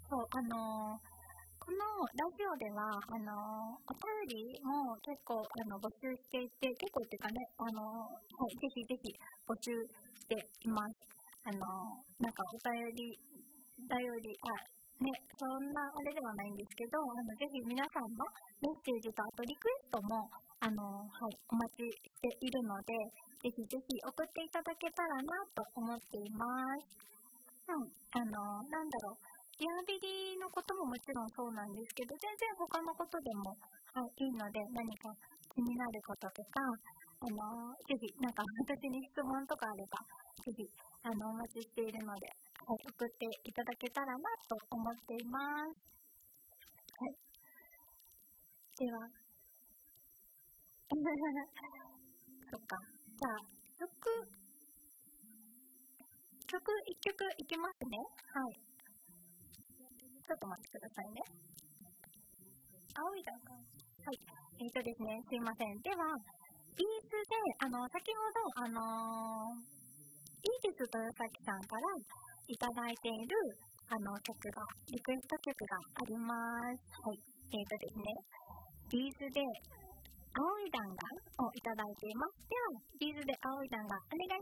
そう、このラジオでは、お便りも結構、募集していて、結構っていうかね、はい、ぜひぜひ募集しています。なんかお便り、ね、そんなあれではないんですけど、ぜひ皆さんのメッセージとあとリクエストも、はい、お待ちしているので、ぜひぜひ送っていただけたらなと思っています。なんだろう。リハビリのことももちろんそうなんですけど、全然他のことでも、はい、いいので、何か気になることとか、ぜひ、なんか私に質問とかあれば、ぜひ、お待ちしているので、はい、送っていただけたらなと思っています。はい。では、そっか。じゃあ、曲一曲いきますね。はい。ちょっと待ってくださいね。青いだか。はい。ですね、すいません。では、ビーズで、先ほど、イージス豊崎さんからいただいている、曲が、リクエスト曲があります。はい。ですね、ビーズで、青い弾丸をいただいています。では、ビーズで青い弾丸、お願い